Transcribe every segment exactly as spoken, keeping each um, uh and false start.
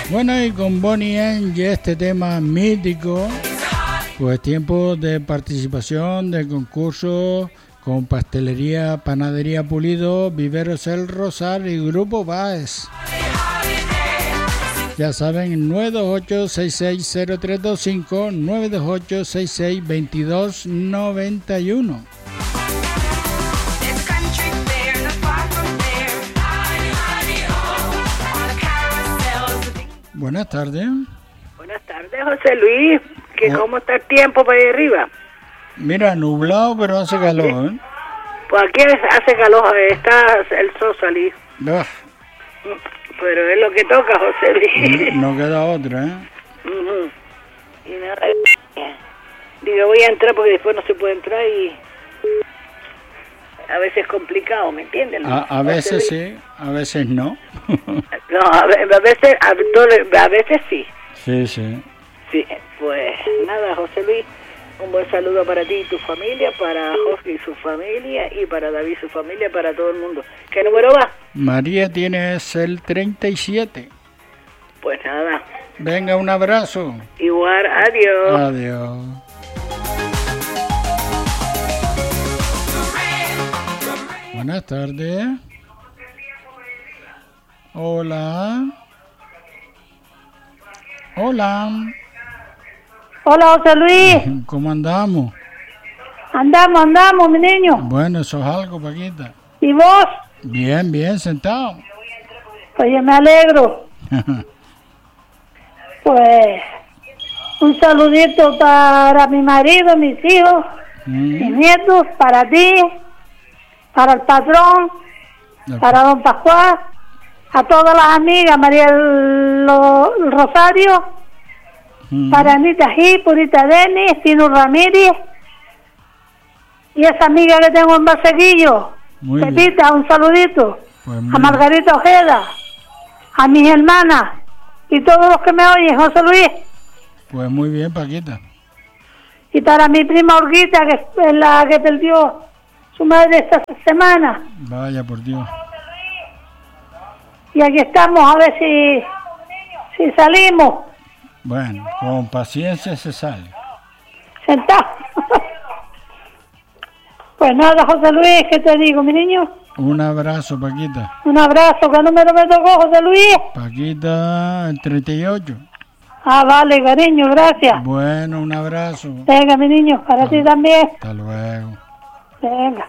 Bueno, y con Bonnie M y este tema mítico, pues tiempo de participación del concurso con Pastelería, Panadería Pulido, Viveros El Rosal y Grupo Baez. Ya saben, nueve dos ocho, seis seis cero tres dos cinco, nueve dos ocho, seis seis dos dos nueve uno. Buenas tardes. Buenas tardes, José Luis. ¿Qué, oh. ¿Cómo está el tiempo para allá arriba? Mira, nublado, pero hace calor, ¿eh? Pues aquí hace calor, está el sol salir. Ah. Pero es lo que toca, José Luis. No, no queda otra, ¿eh? Uh-huh. Y nada, digo, voy a entrar porque después no se puede entrar y a veces es complicado, ¿me entiendes? A, a veces sí, a veces no. No, a, a veces a, a veces sí. Sí, sí. Sí, pues nada, José Luis, un buen saludo para ti y tu familia, para Jorge y su familia, y para David y su familia, para todo el mundo. ¿Qué número va? María tienes el treinta y siete. Pues nada. Venga, un abrazo. Igual, adiós. Adiós. Buenas tardes. Hola. Hola. Hola, José Luis. ¿Cómo andamos? Andamos, andamos, mi niño. Bueno, eso es algo, Paquita. ¿Y vos? Bien, bien, sentado. Oye, me alegro. Pues, un saludito para mi marido, mis hijos, mm. mis nietos, para ti, para el patrón, okay. para don Pascual, a todas las amigas, María el, lo, el Rosario, mm. para Anita G, Purita Denis, Tino Ramírez, y esa amiga que tengo en Baseguillo, Pepita, un saludito, pues a Margarita Ojeda, a mis hermanas, y todos los que me oyen, José Luis. Pues muy bien, Paquita. Y para mi prima Olguita, que es la que perdió su madre esta semana. Vaya, por Dios. Y aquí estamos, a ver si, si salimos. Bueno, con paciencia se sale. Sentado. Pues nada, José Luis, ¿qué te digo, mi niño? Un abrazo, Paquita. Un abrazo. ¿Qué número me tocó, José Luis? Paquita, el treinta y ocho. Ah, vale, cariño, gracias. Bueno, un abrazo. Venga, mi niño, para hasta, ti también. Hasta luego. Venga.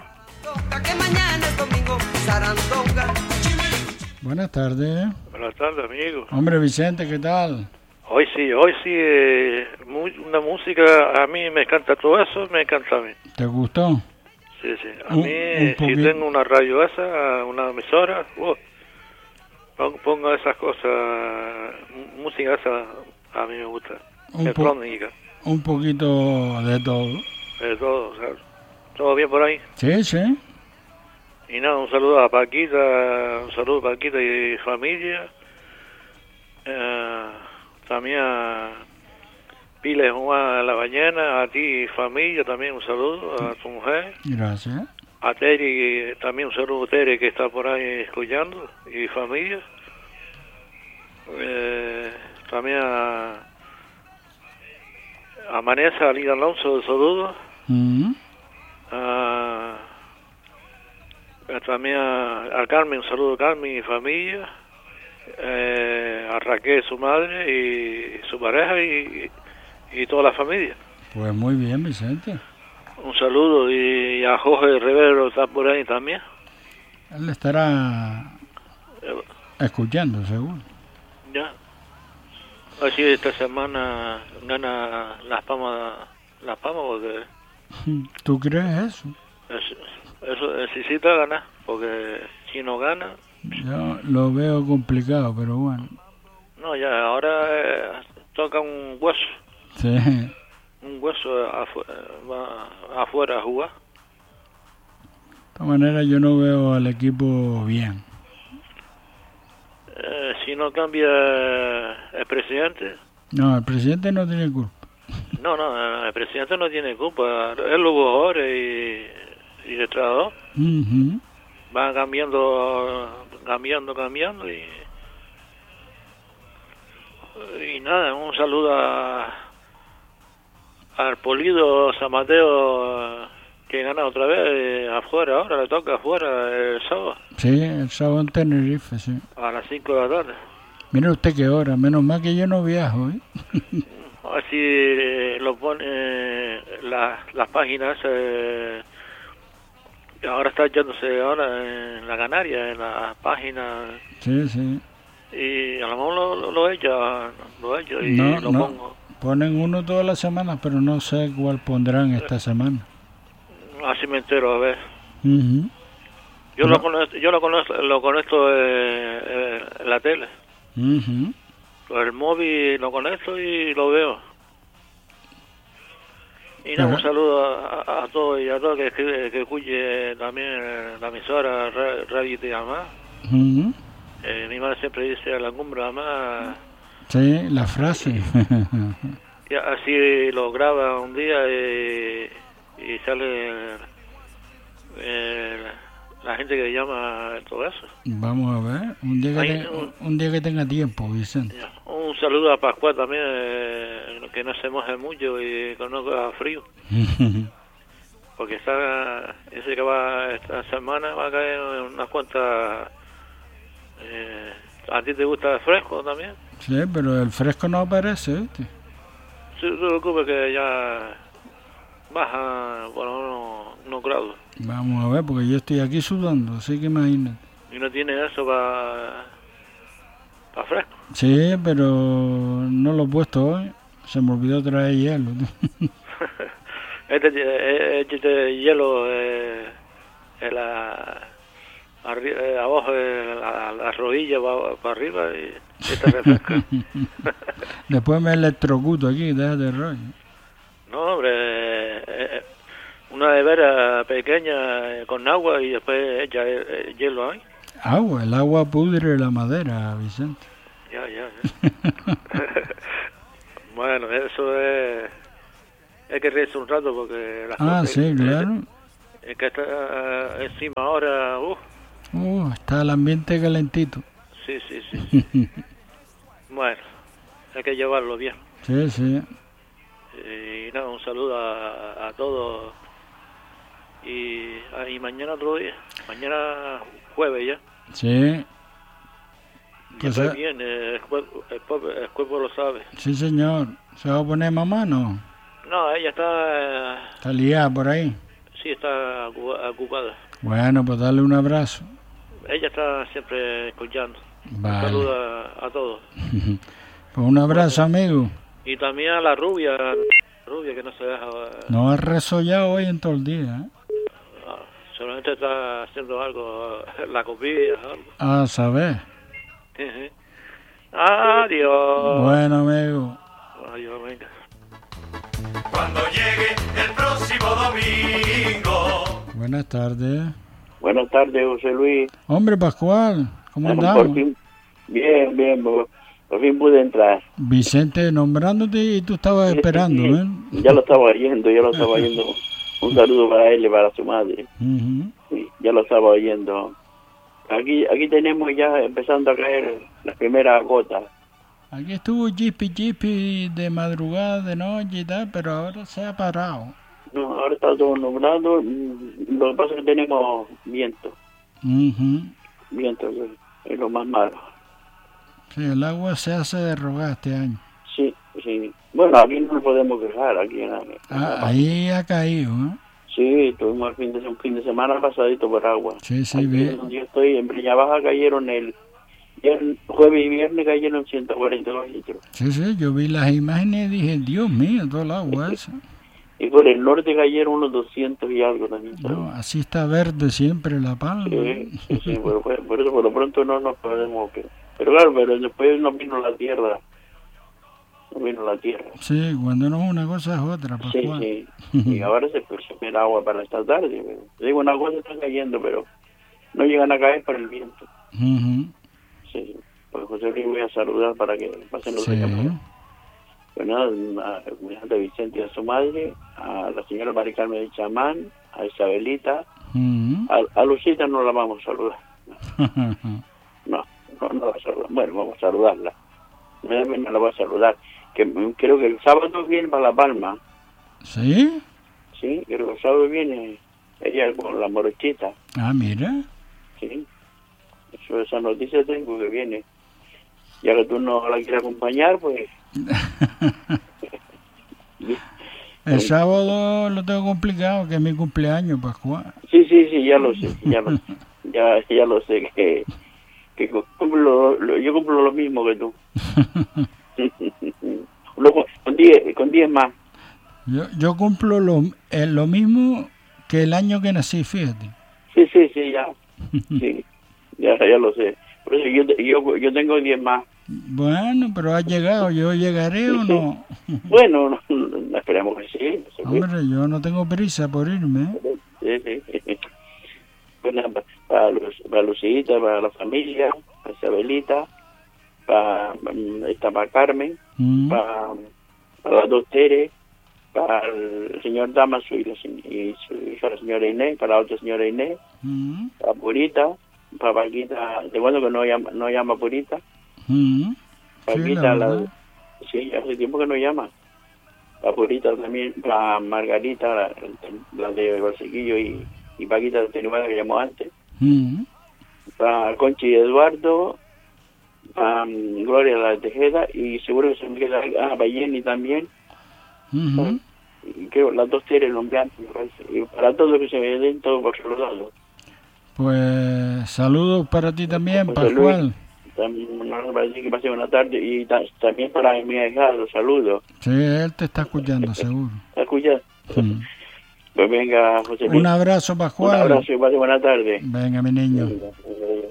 Buenas tardes. Buenas tardes, amigo. Hombre, Vicente, ¿qué tal? Hoy sí, hoy sí, eh, muy, una música, a mí me encanta todo eso, me encanta a mí. ¿Te gustó? Sí, sí. A un, mí, un si tengo una radio esa, una emisora, oh, pongo esas cosas, música esa, a mí me gusta. Un, po un poquito de todo. De todo, claro. ¿Todo bien por ahí? Sí, sí. Y nada, un saludo a Paquita, un saludo a Paquita y familia. Eh, también a Piles Juan La Bañena, a ti y familia también un saludo, a tu mujer. Gracias. A Terry también un saludo a Terry que está por ahí escuchando y familia. Eh, también a, a Vanessa Lida Alonso, saludos. Mm. A, a, también a, a Carmen, un saludo a Carmen y familia. Eh, a Raquel, su madre y su pareja y, y, y toda la familia. Pues muy bien, Vicente. Un saludo y a Jorge Rivero está por ahí también. Él estará escuchando, seguro. Ya. Así esta semana gana Las Palmas, Las Palmas porque... ¿Tú crees eso? Eso, eso necesita ganar, porque si no gana... Yo lo veo complicado, pero bueno. No, ya, ahora eh, toca un hueso. Sí. Un hueso afu va afuera a jugar. De todas maneras, yo no veo al equipo bien. Eh, si no cambia el presidente... No, el presidente no tiene culpa. No, no, el presidente no tiene culpa. Es los jugadores y, y el entrenador. Uh-huh. Van cambiando, cambiando, cambiando y... Y nada, un saludo a, al Polido San Mateo, que gana otra vez eh, afuera, ahora le toca afuera el sábado. Sí, el sábado en Tenerife, sí. A las cinco de la tarde. Mire usted qué hora, menos mal que yo no viajo, ¿eh? Así eh, lo pone eh, la, las páginas, eh, ahora está echándose ahora en la Canaria, en las páginas. Sí, sí. Y a lo mejor lo, lo, lo echa, lo echo y no, lo no. pongo. Ponen uno todas las semanas, pero no sé cuál pondrán esta semana. Así me entero, a ver. Uh-huh. Yo no. lo conecto, yo lo conecto, lo conecto eh, eh, en la tele. Uh-huh. El móvil lo conecto y lo veo. Y nada, un saludo a, a, a todos y a todos que, que, que escuche también la emisora Radio Tiamá. Uh-huh. Eh, mi madre siempre dice a la cumbre, mamá. Sí, la frase. Y, y así lo graba un día y, y sale eh, la gente que llama todo eso. Vamos a ver, un día que, Ay, te, un, un día que tenga tiempo, Vicente. Un saludo a Pascual también, eh, que no se moje mucho y que no haga frío. Porque está, ese que va esta semana va a caer unas cuantas. Eh, ¿A ti te gusta el fresco también? Sí, pero el fresco no aparece, ¿viste? Sí, no te preocupes que ya baja por unos, unos grados. Vamos a ver, porque yo estoy aquí sudando, así que imagínate. ¿Y no tiene eso para pa fresco? Sí, pero no lo he puesto hoy. Se me olvidó traer hielo. este, este hielo eh, en la... Arriba, eh, abajo de la, la rodilla va para arriba y, y te refresca. Después me electrocuto aquí, déjate rollo. No, hombre, eh, eh, una nevera pequeña eh, con agua y después echa el, el hielo ahí. Agua, el agua pudre la madera, Vicente. Ya, ya, ya. Bueno, eso es... Hay que reírse un rato porque... Las ah, cosas, sí, claro. Es que está uh, encima ahora... Uh, Uh, está el ambiente calentito. Sí, sí, sí. Bueno, hay que llevarlo bien. Sí, sí. Y nada, un saludo a, a todos. Y, y mañana otro día. Mañana jueves ya. Sí. Que pues bien, el cuerpo, el, cuerpo, el cuerpo lo sabe. Sí, señor. ¿Se va a poner mamá, no? No, ella está... Está liada por ahí. Sí, está ocupada. Bueno, pues darle un abrazo. Ella está siempre escuchando. Vale. Un saludo a, a todos. Pues un abrazo, amigo. Y también a la rubia, rubia que no se deja... No ha resollado hoy en todo el día, ¿eh? No, solamente está haciendo algo, la copia, algo. Ah, ¿sabes? Sí, sí. Adiós. Bueno, amigo. Adiós, venga. Cuando llegue el próximo domingo. Buenas tardes. Buenas tardes, José Luis. Hombre, Pascual, ¿cómo andamos? Por fin, bien, bien, por, por fin pude entrar. Vicente nombrándote y tú estabas esperando, ¿eh? Ya lo estaba oyendo, ya lo estaba oyendo. Un saludo para él y para su madre. Uh-huh. Sí, ya lo estaba oyendo. Aquí aquí tenemos ya empezando a caer las primeras gotas. Aquí estuvo jipi jipi de madrugada, de noche y tal, pero ahora se ha parado. No, ahora está todo nublado. Lo que pasa es que tenemos viento. Uh-huh. Viento es lo más malo. Sí, el agua se hace de rogar este año. Sí, sí. Bueno, aquí no nos podemos quejar. Aquí en la, en ah, la... Ahí ha caído, ¿eh? Sí, tuvimos el fin de, un fin de semana pasadito por agua. Sí, sí, aquí bien. Donde yo estoy, en Breña Baja cayeron el, el jueves y viernes cayeron ciento cuarenta y dos litros. Sí, sí, yo vi las imágenes y dije, Dios mío, todo el agua esa. Y por el norte cayeron unos doscientos y algo también. No, así está verde siempre La Palma. Sí, sí, sí por, por eso por lo pronto no nos podemos... Pero, pero claro, pero después nos vino la tierra. Nos vino la tierra. Sí, cuando no es una cosa es otra, Pascual. Sí, sí. Y ahora se espera agua para esta tarde. Pero, digo, una cosa está cayendo, pero no llegan a caer por el viento. Uh-huh. Sí, pues José Luis voy a saludar para que pasen los sí. días. Pues nada, a, a Vicente y a su madre, a la señora Mari Carmen de Chamán, a Isabelita, uh-huh. a, a Lucita no la vamos a saludar. No, no, no la saludamos. Bueno, vamos a saludarla. me la voy a saludar. Que creo que el sábado viene para La Palma. ¿Sí? Sí, creo que el sábado viene ella con la morochita. Ah, mira. Sí. Eso, esa noticia tengo que viene. Ya que tú no la quieres acompañar, pues... El sábado lo tengo complicado, que es mi cumpleaños, Pascual. Sí, sí, sí, ya lo sé, ya lo, ya, ya lo sé, que, que cumplo, lo, yo cumplo lo mismo que tú. Luego, con diez, con diez más. Yo, yo cumplo lo, eh, lo mismo que el año que nací, fíjate. Sí, sí, sí, ya, sí, ya, ya lo sé. Por eso yo, yo, yo tengo diez más. Bueno, pero has llegado, ¿yo llegaré o no? Bueno, no, no, esperemos que sí. Hombre, yo no tengo prisa por irme. Sí, sí. Bueno, para, los, para Lucita, para la familia, para Isabelita, para, está para Carmen, mm. para, para las dos Teres, para el señor Damaso y, la, y su hija, la señora Inés, para la otra señora Inés, mm. para Purita, para Paquita, de cuando que no llama, no llama Purita. Mm. Paquita, sí, la, sí, hace tiempo que no llama. La Purita también, la Margarita, la, la de Barsequillo y, y Paquita de Tenuada que llamó antes. Mm. Para Conchi y Eduardo, para um, Gloria la de Tejeda y seguro que se me queda, ah, para Jenny también. Mm-hmm. Y creo las dos Teres Lombiantes, me parece. Y para todos los que se me den, todo por saludado. Pues saludos para ti también, pues, Pascual. También no, para decir que pase buena tarde y ta, también para mi ahijado, saludos. Sí, él te está escuchando, seguro. ¿Está escuchando? Mm. Pues venga, José. Un abrazo, Pascual. Un abrazo y pase buena tarde. Venga, mi niño. Venga, venga.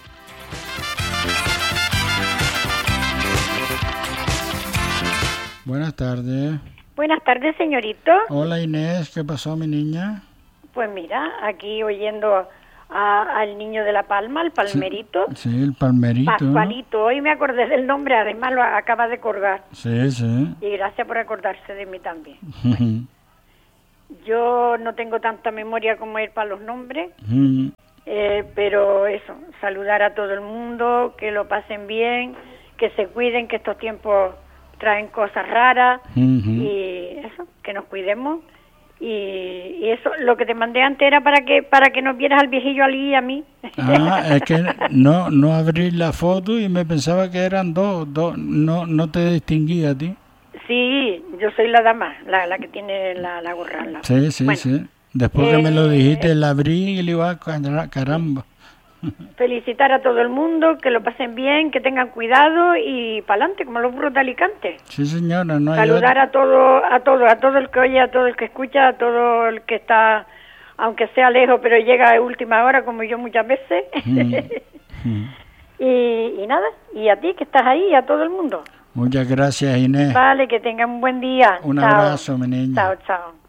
Buenas tardes. Buenas tardes, señorito. Hola, Inés, ¿qué pasó, mi niña? Pues mira, aquí oyendo a, al niño de La Palma, el Palmerito. Sí, sí, el Palmerito. Pascualito, hoy me acordé del nombre, además lo acaba de colgar. Sí, sí. Y gracias por acordarse de mí también. Bueno, yo no tengo tanta memoria como él para los nombres, eh, pero eso, saludar a todo el mundo, que lo pasen bien, que se cuiden, que estos tiempos traen cosas raras, y eso, que nos cuidemos. Y, y eso, lo que te mandé antes era para que para que nos vieras al viejillo Ali y a mí. Ah, es que no no abrí la foto y me pensaba que eran dos, dos no no te distinguía a ti. Sí, yo soy la dama, la, la que tiene la, la gorra. La... Sí, sí, bueno, sí. Después eh, que me lo dijiste, la abrí y le iba a caramba. Felicitar a todo el mundo, que lo pasen bien, que tengan cuidado y para adelante, como los burros de Alicante. Sí, señora. No hay Saludar otro. a todo, a todo, a todo el que oye, a todo el que escucha, a todo el que está, aunque sea lejos, pero llega a última hora, como yo muchas veces. Mm. mm. y, y nada, y a ti que estás ahí, y a todo el mundo. Muchas gracias, Inés. Vale, que tengan un buen día. Un chao. abrazo, mi niña. Chao, chao.